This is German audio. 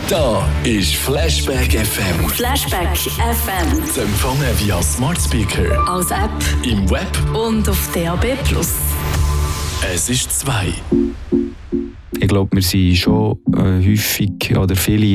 Da ist Flashback FM. Flashback FM. Zu empfangen via Smart Speaker, Als App im Web. und auf DAB+. Es ist 2. Ich glaube, wir sind schon häufig oder viele